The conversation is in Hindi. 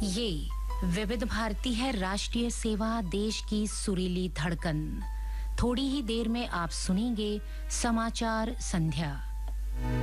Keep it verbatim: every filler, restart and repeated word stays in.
ये विविध भारती है, राष्ट्रीय सेवा, देश की सुरीली धड़कन। थोड़ी ही देर में आप सुनेंगे समाचार संध्या।